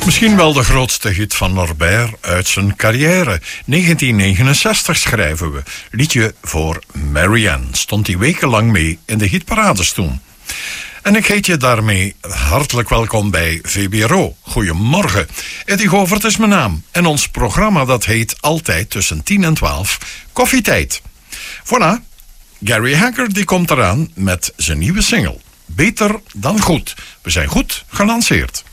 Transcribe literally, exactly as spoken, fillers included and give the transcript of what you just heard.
Misschien wel de grootste hit van Norbert uit zijn carrière. negentien negenenzestig schrijven we. Liedje voor Marianne. Stond hij wekenlang mee in de hitparades toen. En ik heet je daarmee hartelijk welkom bij V B R O. Goedemorgen. Eddie Govert is mijn naam. En ons programma dat heet altijd tussen tien en twaalf Koffietijd. Voilà. Gary Hacker die komt eraan met zijn nieuwe single. Beter dan goed. We zijn goed gelanceerd.